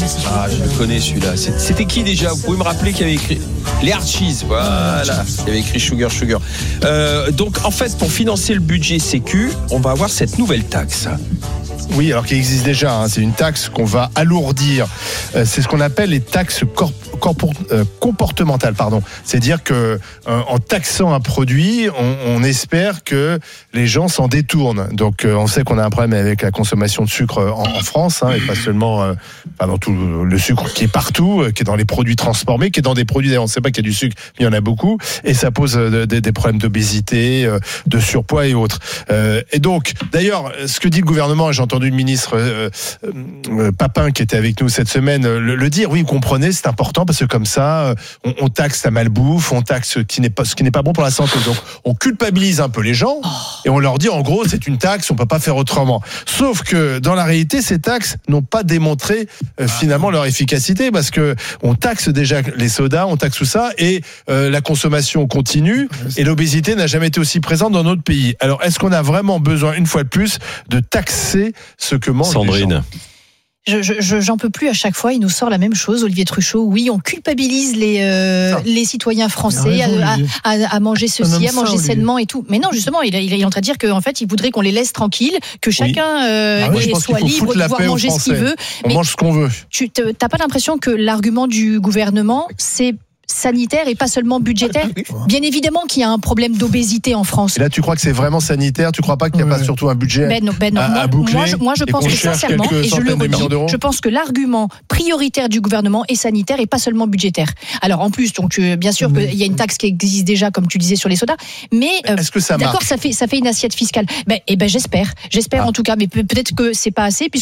Ah, je le connais celui-là. C'était qui déjà? Vous pouvez me rappeler qui avait écrit? Les Archies, voilà, qui avait écrit Sugar. Donc en fait, pour financer le budget Sécu, on va avoir cette nouvelle taxe. Oui, alors qui existe déjà, c'est une taxe qu'on va alourdir. C'est ce qu'on appelle les taxes comportementales, C'est-à-dire que en taxant un produit, on espère que les gens s'en détournent. Donc on sait qu'on a un problème avec la consommation de sucre en France, et pas seulement dans tout le sucre qui est partout, qui est dans les produits transformés, qui est dans des produits, d'ailleurs on ne sait pas qu'il y a du sucre, mais il y en a beaucoup, et ça pose des problèmes d'obésité, de surpoids et autres. Et donc, d'ailleurs, ce que dit le gouvernement, et j'ai entendu le ministre Papin qui était avec nous cette semaine le dire, oui, vous comprenez, c'est important parce que comme ça, on taxe la malbouffe, on taxe ce qui n'est pas bon pour la santé. Donc, on culpabilise un peu les gens et on leur dit, en gros, c'est une taxe, on peut pas faire autrement. Sauf que, dans la réalité, ces taxes n'ont pas démontré finalement leur efficacité parce que on taxe déjà les sodas, on taxe tout ça et la consommation continue et l'obésité n'a jamais été aussi présente dans notre pays. Alors, est-ce qu'on a vraiment besoin, une fois de plus, de taxer ce que mangent Sandrine? les gens? J'en peux plus à chaque fois, il nous sort la même chose, Olivier Truchot. Oui, on culpabilise les citoyens français à manger ceci, à manger sainement et tout. Mais non, justement, il est en train de dire qu'en fait, il voudrait qu'on les laisse tranquilles, que chacun soit libre de pouvoir manger ce qu'il veut. On mange ce qu'on veut. Tu n'as pas l'impression que l'argument du gouvernement, c'est sanitaire et pas seulement budgétaire? Bien évidemment qu'il y a un problème d'obésité en France. Et là, tu crois que c'est vraiment sanitaire? Tu crois pas qu'il n'y a pas surtout un budget à boucler? Moi, je pense que sincèrement, et je le redis, je pense que l'argument prioritaire du gouvernement est sanitaire et pas seulement budgétaire. Alors en plus, donc bien sûr qu'il y a une taxe qui existe déjà, comme tu disais, sur les sodas, mais est-ce que ça d'accord, marche? ça fait une assiette fiscale. J'espère en tout cas, mais peut-être que c'est pas assez, puisque